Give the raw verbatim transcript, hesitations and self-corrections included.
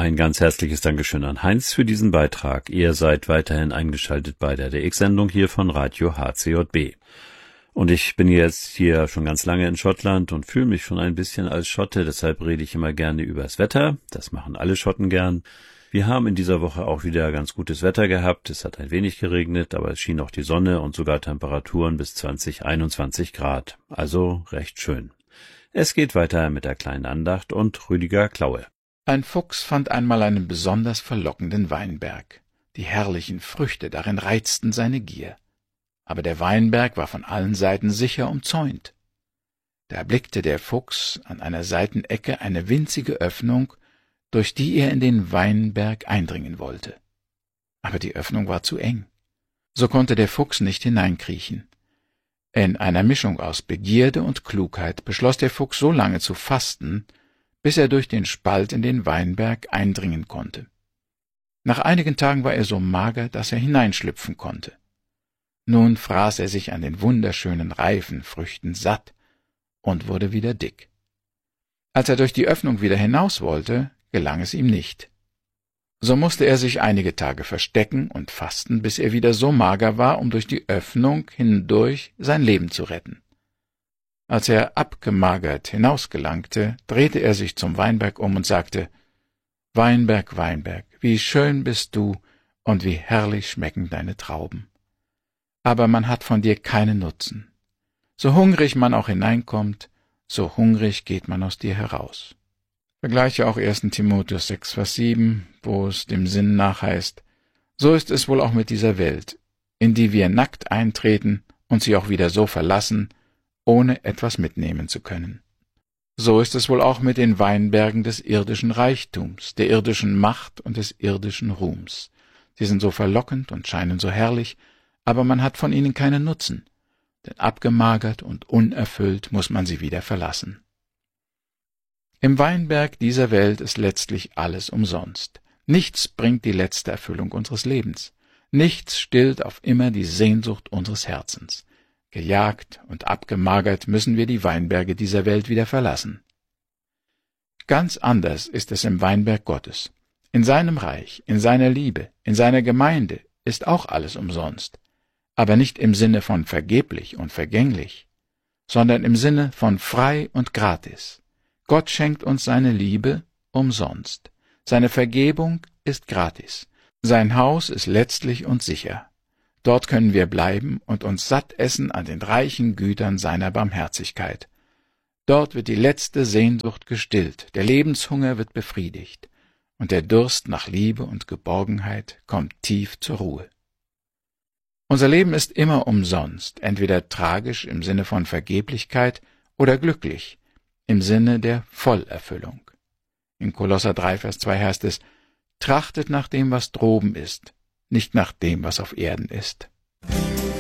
Ein ganz herzliches Dankeschön an Heinz für diesen Beitrag. Ihr seid weiterhin eingeschaltet bei der D X-Sendung hier von Radio H C J B. Und ich bin jetzt hier schon ganz lange in Schottland und fühle mich schon ein bisschen als Schotte, deshalb rede ich immer gerne über das Wetter. Das machen alle Schotten gern. Wir haben in dieser Woche auch wieder ganz gutes Wetter gehabt. Es hat ein wenig geregnet, aber es schien auch die Sonne und sogar Temperaturen bis zwanzig, einundzwanzig Grad. Also recht schön. Es geht weiter mit der kleinen Andacht und Rüdiger Klaue. Ein Fuchs fand einmal einen besonders verlockenden Weinberg. Die herrlichen Früchte darin reizten seine Gier. Aber der Weinberg war von allen Seiten sicher umzäunt. Da erblickte der Fuchs an einer Seitenecke eine winzige Öffnung, durch die er in den Weinberg eindringen wollte. Aber die Öffnung war zu eng. So konnte der Fuchs nicht hineinkriechen. In einer Mischung aus Begierde und Klugheit beschloss der Fuchs so lange zu fasten, bis er durch den Spalt in den Weinberg eindringen konnte. Nach einigen Tagen war er so mager, dass er hineinschlüpfen konnte. Nun fraß er sich an den wunderschönen reifen Früchten satt und wurde wieder dick. Als er durch die Öffnung wieder hinaus wollte, gelang es ihm nicht. So musste er sich einige Tage verstecken und fasten, bis er wieder so mager war, um durch die Öffnung hindurch sein Leben zu retten. Als er abgemagert hinausgelangte, drehte er sich zum Weinberg um und sagte: »Weinberg, Weinberg, wie schön bist du und wie herrlich schmecken deine Trauben. Aber man hat von dir keinen Nutzen. So hungrig man auch hineinkommt, so hungrig geht man aus dir heraus.« Vergleiche auch ersten Timotheus sechs, Vers sieben, wo es dem Sinn nach heißt: »So ist es wohl auch mit dieser Welt, in die wir nackt eintreten und sie auch wieder so verlassen, ohne etwas mitnehmen zu können. So ist es wohl auch mit den Weinbergen des irdischen Reichtums, der irdischen Macht und des irdischen Ruhms. Sie sind so verlockend und scheinen so herrlich, aber man hat von ihnen keinen Nutzen, denn abgemagert und unerfüllt muss man sie wieder verlassen. Im Weinberg dieser Welt ist letztlich alles umsonst. Nichts bringt die letzte Erfüllung unseres Lebens. Nichts stillt auf immer die Sehnsucht unseres Herzens. Gejagt und abgemagert müssen wir die Weinberge dieser Welt wieder verlassen. Ganz anders ist es im Weinberg Gottes. In seinem Reich, in seiner Liebe, in seiner Gemeinde ist auch alles umsonst, aber nicht im Sinne von vergeblich und vergänglich, sondern im Sinne von frei und gratis. Gott schenkt uns seine Liebe umsonst. Seine Vergebung ist gratis. Sein Haus ist letztlich und sicher. Dort können wir bleiben und uns satt essen an den reichen Gütern seiner Barmherzigkeit. Dort wird die letzte Sehnsucht gestillt, der Lebenshunger wird befriedigt, und der Durst nach Liebe und Geborgenheit kommt tief zur Ruhe. Unser Leben ist immer umsonst, entweder tragisch im Sinne von Vergeblichkeit oder glücklich im Sinne der Vollerfüllung. In Kolosser drei, Vers zwei heißt es: »Trachtet nach dem, was droben ist, nicht nach dem, was auf Erden ist.«